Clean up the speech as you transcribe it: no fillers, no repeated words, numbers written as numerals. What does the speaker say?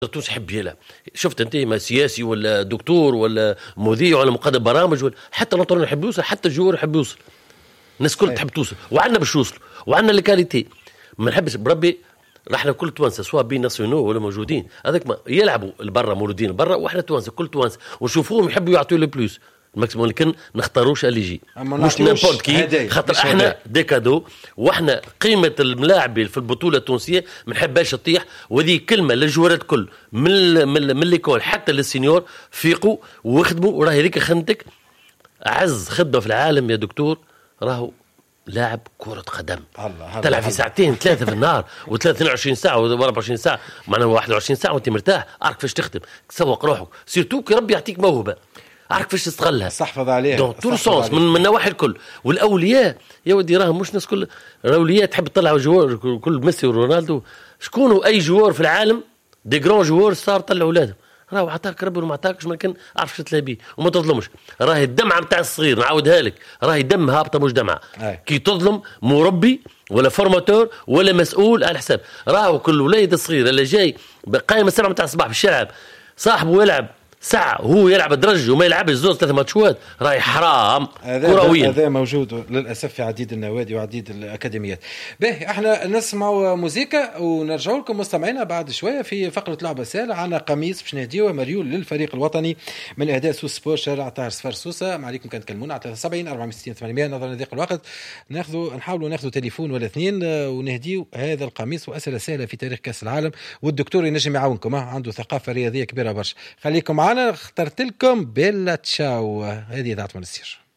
تونس يحب يلعب. شفت انت ما سياسي ولا دكتور ولا مذيع ولا مقدم برامج ولا حتى الانطرون يحب يوصل، حتى الجمهور يحب يوصل، الناس كلها تحب توصل، وعندنا باش يوصلوا، وعندنا الكاليتي. ما نحبش بربي احنا كل توانسه سواء بين ناسيونو ولا موجودين هذاك ما يلعبوا لبرا مولودين برا، واحنا توانسه كل توانسه ونشوفوهم يحبوا يعطيوا لي بلوس الماكسيموم، لكن نختاروش اللي يجي مش نيمبورت كي، خاطر احنا ديكادو، واحنا قيمه الملاعب في البطوله التونسيه ما نحبهاش تطيح. وهذه كلمه للجوارات كل من ليكول حتى للسينيور، فيقوا واخدموا، وراهي هذيك خدمتك. اعز خدمه في العالم يا دكتور راهو لاعب كرة قدم. تلعب في ساعتين ثلاثة في النهار و23 ساعة و24 ساعة، معناها 21 ساعة وانت مرتاح، عارف كيفاش تخدم، تسوق روحك، سيرتو كي ربي يعطيك موهبة عارف كيفاش تستغلها، تحفظ عليها دونك طول سونس من النواحي الكل. والاولياء يا ودي راهم مش ناس كل الاولياء تحب تطلع جوار كل ميسي ورونالدو، شكونوا اي جوار في العالم دي جران جوار صار طلعوا اولادهم، راهو عطاك ربي وما عطاكش، ما كان عارف شو تلعب بيه وما تظلمش. راهي الدمعه نتاع الصغير نعاودها لك، راهي دم هابطه مش دمعه. كي تظلم مربي ولا فورماتور ولا مسؤول على حساب، راهو كل وليد صغير اللي جاي قايم السبعه نتاع الصباح في الشارع صاحبه يلعب ساعة هو يلعب الدرج وما يلعبش زوز 3 ماتشات، راهي حرام كرويا. هذا موجود للأسف في عديد النوادي وعديد الأكاديميات. باهي احنا نسمعوا موسيقى ونرجعوا لكم مستمعينا بعد شوية في فقرة لعبة سهلة. عنا قميص باش نهديوه مريول للفريق الوطني من إهداء سوس سبور شارع طاهر صفر سوسة. ما عليكم كان تكلمونا على 73 460 800. نظرا لضيق الوقت نحاولوا ناخذوا تليفون ولا اثنين ونهديو هذا القميص. وأسئلة سهلة في تاريخ كأس العالم، والدكتور ينجم يعاونكم، عنده ثقافة رياضية كبيرة برشا. خليكم معنا، اخترت لكم بيلا تشاو، هذه ذات من السير.